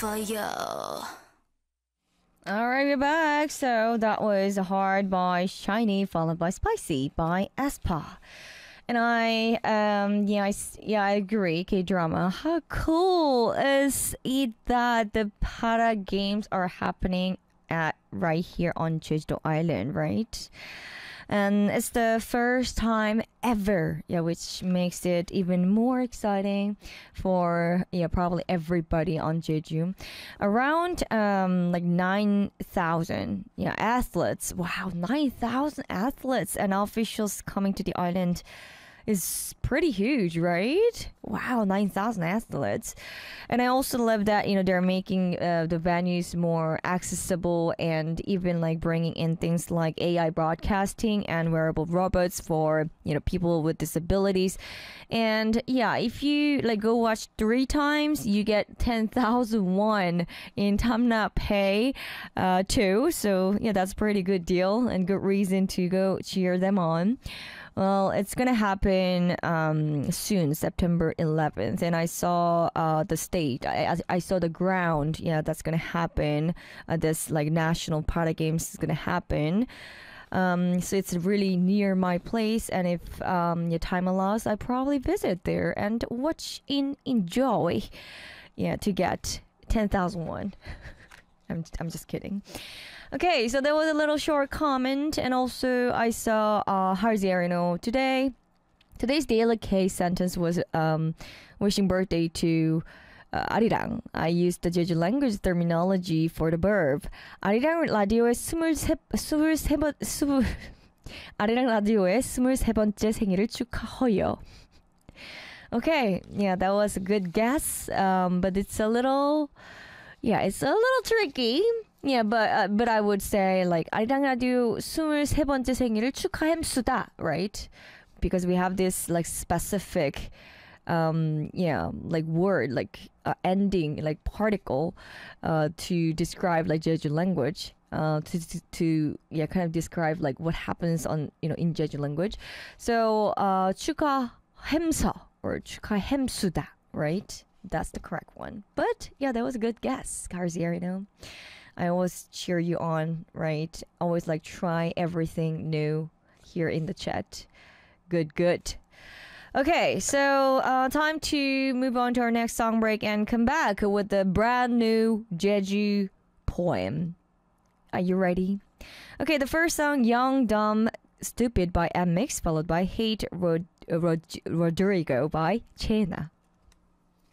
for you. Alright, we're back. So that was Hard by Shiny, followed by Spicy by aespa. And I agree, K-drama. How cool is it that the para games are happening at right here on Jeju Island, right? And it's the first time ever, which makes it even more exciting for probably everybody on Jeju. Around like 9,000 athletes. Wow, 9,000 athletes and officials coming to the island is pretty huge, right? Wow, 9,000 athletes. And I also love that, they're making the venues more accessible and even like bringing in things like AI broadcasting and wearable robots for, people with disabilities. And yeah, if you like go watch 3 times, you get 10,000 won in Tamna pay too. So yeah, that's a pretty good deal and good reason to go cheer them on. Well, it's gonna happen soon, September 11th, and I saw the stage. I saw the ground. Yeah, that's gonna happen. This like national para games is gonna happen. So it's really near my place, and if your time allows, I probably visit there and watch enjoy. Yeah, to get 10,000 won. I'm just kidding. Okay, so there was a little short comment, and also I saw Harziarino today. Today's daily case sentence was wishing birthday to 아리랑. I used the Jeju language terminology for the verb. 아리랑 라디오의 23번째 생일을 축하해요. Okay, yeah, that was a good guess, but it's a little tricky. Yeah, but I would say like 아리랑 라디오 23번째 생일을 축하햄수다, right? Because we have this like specific like word, like ending, like particle to describe like Jeju language. To kind of describe like what happens on in Jeju language. So 축하햄서 or 축하햄수다, right? That's the correct one. But yeah, that was a good guess, Garziarino. I always cheer you on, right? Always like try everything new here in the chat. Good. Okay, so time to move on to our next song break and come back with the brand new Jeju poem. Are you ready? Okay, the first song, Young, Dumb, Stupid by M-Mix, followed by Hate Rodrigo by Chena.